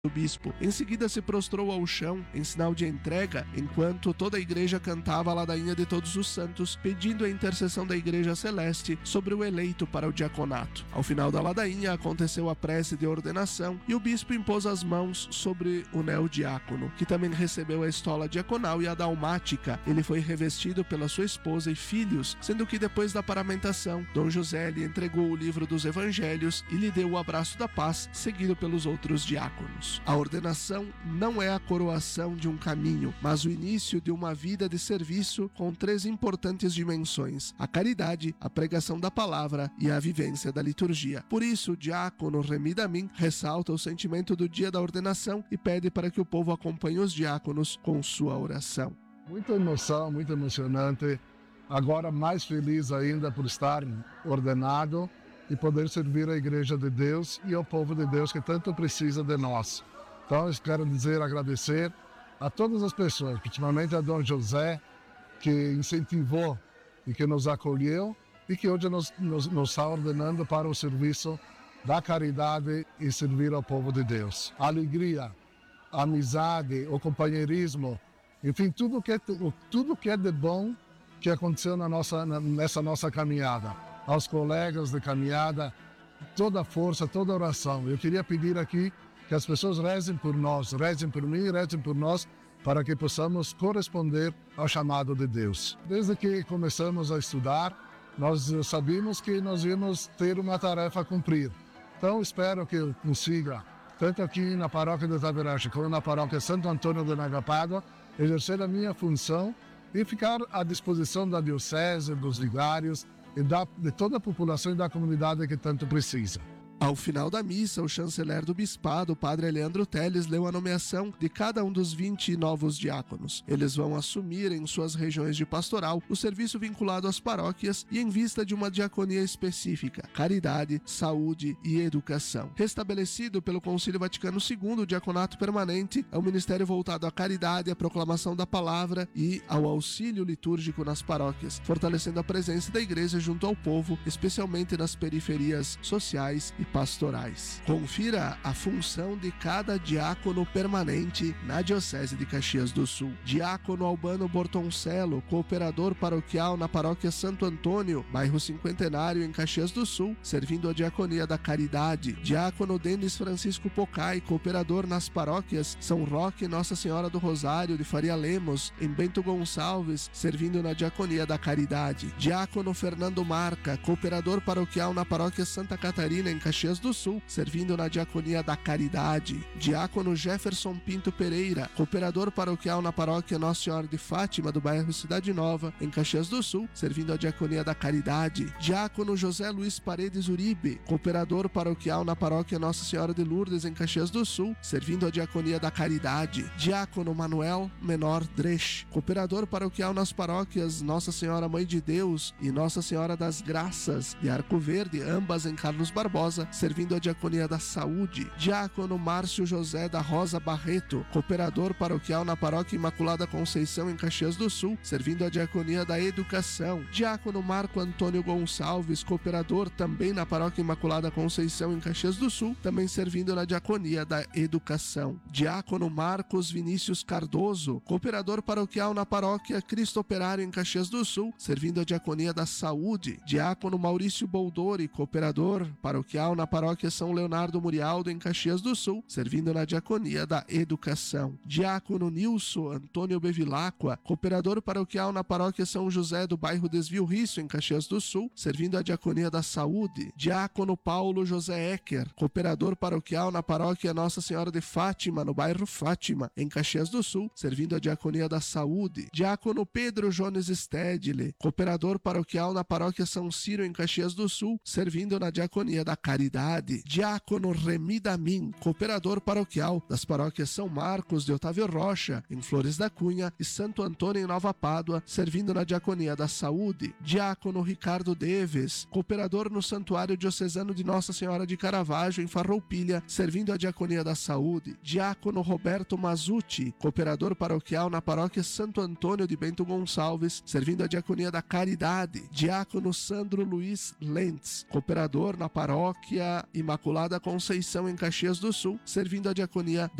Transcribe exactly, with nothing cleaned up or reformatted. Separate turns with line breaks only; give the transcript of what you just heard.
do bispo. Em seguida se prostrou ao chão em sinal de entrega, enquanto toda a igreja cantava a ladainha de todos os santos, pedindo a intercessão da igreja celeste sobre o eleito para o diaconato. Ao final da ladainha aconteceu a prece de ordenação e o bispo impôs as mãos sobre o neo-diácono, que também recebeu a estola diaconal e a dalmática. Ele foi revestido pela sua esposa e filhos, sendo que depois da paramentação, Dom José lhe entregou o livro dos evangelhos e lhe deu o abraço da paz, seguido pelos outros diáconos. A ordenação não é a coroação de um caminho, mas o início de uma vida de serviço com três importantes dimensões: a caridade, a pregação da palavra e a vivência da liturgia. Por isso, o diácono Remy Damin ressalta o sentimento do dia da ordenação e pede para que o povo acompanhe os diáconos com sua oração.
Muita emoção, muito emocionante. Agora mais feliz ainda por estar ordenado e poder servir a Igreja de Deus e ao povo de Deus que tanto precisa de nós. Então eu quero dizer, agradecer a todas as pessoas, principalmente a Dom José, que incentivou e que nos acolheu e que hoje nos, nos, nos está ordenando para o serviço da caridade e servir ao povo de Deus. A alegria, a amizade, o companheirismo, enfim, tudo que é, tudo que é de bom que aconteceu na nossa, nessa nossa caminhada. Aos colegas de caminhada, toda a força, toda a oração. Eu queria pedir aqui que as pessoas rezem por nós, rezem por mim, rezem por nós, para que possamos corresponder ao chamado de Deus. Desde que começamos a estudar, nós sabíamos que nós íamos ter uma tarefa a cumprir. Então espero que eu consiga, tanto aqui na paróquia de Taverache como na paróquia Santo Antônio de Nagapádua, exercer a minha função e ficar à disposição da diocese, dos vigários, e da, de toda a população e da comunidade que tanto precisa.
Ao final da missa, o chanceler do bispado, o padre Leandro Teles, leu a nomeação de cada um dos vinte novos diáconos. Eles vão assumir em suas regiões de pastoral o serviço vinculado às paróquias e em vista de uma diaconia específica: caridade, saúde e educação. Restabelecido pelo Concílio Vaticano segundo, o diaconato permanente é um ministério voltado à caridade, à proclamação da palavra e ao auxílio litúrgico nas paróquias, fortalecendo a presença da igreja junto ao povo, especialmente nas periferias sociais e pastorais. Confira a função de cada diácono permanente na Diocese de Caxias do Sul. Diácono Albano Bortoncello, cooperador paroquial na paróquia Santo Antônio, bairro Cinquentenário, em Caxias do Sul, servindo a diaconia da caridade. Diácono Denis Francisco Pocai, cooperador nas paróquias São Roque e Nossa Senhora do Rosário de Faria Lemos, em Bento Gonçalves, servindo na diaconia da caridade. Diácono Fernando Marca, cooperador paroquial na paróquia Santa Catarina, em Caxias do Sul, servindo na diaconia da caridade. Diácono Jefferson Pinto Pereira, cooperador paroquial na paróquia Nossa Senhora de Fátima, do bairro Cidade Nova, em Caxias do Sul, servindo a diaconia da caridade. Diácono José Luiz Paredes Uribe, cooperador paroquial na paróquia Nossa Senhora de Lourdes, em Caxias do Sul, servindo a diaconia da caridade. Diácono Manuel Menor Dresch, cooperador paroquial nas paróquias Nossa Senhora Mãe de Deus e Nossa Senhora das Graças de Arco Verde, ambas em Carlos Barbosa, servindo a diaconia da saúde. Diácono Márcio José da Rosa Barreto, cooperador paroquial na paróquia Imaculada Conceição, em Caxias do Sul, servindo a diaconia da educação. Diácono Marco Antônio Gonçalves, cooperador também na paróquia Imaculada Conceição, em Caxias do Sul, também servindo na diaconia da educação. Diácono Marcos Vinícius Cardoso, cooperador paroquial na paróquia Cristo Operário, em Caxias do Sul, servindo a diaconia da saúde. Diácono Maurício Boldori, cooperador paroquial na paróquia São Leonardo Murialdo, em Caxias do Sul, servindo na diaconia da educação. Diácono Nilson Antônio Bevilacqua, cooperador paroquial na paróquia São José do bairro Desvio Risso, em Caxias do Sul, servindo a diaconia da saúde. Diácono Paulo José Ecker, cooperador paroquial na paróquia Nossa Senhora de Fátima, no bairro Fátima, em Caxias do Sul, servindo a diaconia da saúde. Diácono Pedro Jones Stedley, cooperador paroquial na paróquia São Ciro, em Caxias do Sul, servindo na diaconia da caridade. Diácono Remy Damin, cooperador paroquial das paróquias São Marcos de Otávio Rocha, em Flores da Cunha, e Santo Antônio, em Nova Pádua, servindo na diaconia da saúde. Diácono Ricardo Deves, cooperador no Santuário Diocesano de Nossa Senhora de Caravaggio, em Farroupilha, servindo a diaconia da saúde. Diácono Roberto Mazucci, cooperador paroquial na paróquia Santo Antônio de Bento Gonçalves, servindo a diaconia da caridade. Diácono Sandro Luiz Lentz, cooperador na paróquia Paróquia Imaculada Conceição, em Caxias do Sul, servindo a diaconia